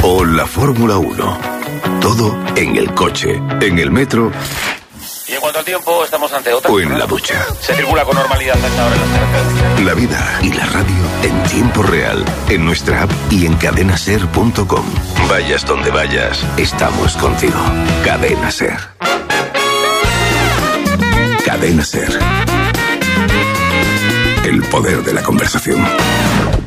o la Fórmula 1. Todo en el coche, en el metro. Y en cuanto al tiempo, estamos ante otra. O en la ducha. Se circula con normalidad a esta hora en las carreteras. La vida y la radio en tiempo real, en nuestra app y en cadenaser.com. Vayas donde vayas, estamos contigo. Cadena Ser. Cadena Ser. El poder de la conversación.